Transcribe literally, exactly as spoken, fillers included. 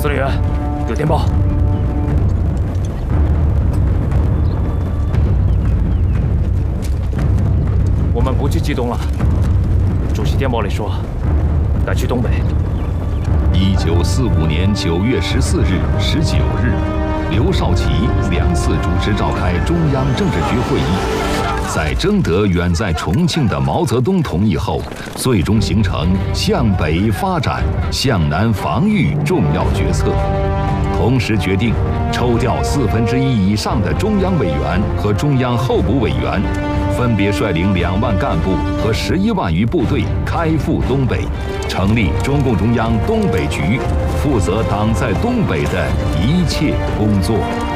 司令员，有电报。我们不去冀东了。主席电报里说，改去东北。 一九四五年九月十四日、十九日，刘少奇两次主持召开中央政治局会议，在征得远在重庆的毛泽东同意后，最终形成向北发展、向南防御重要决策。同时决定抽调四分之一以上的中央委员和中央候补委员，分别率领两万干部和十一万余部队开赴东北，成立中共中央东北局，负责党在东北的一切工作。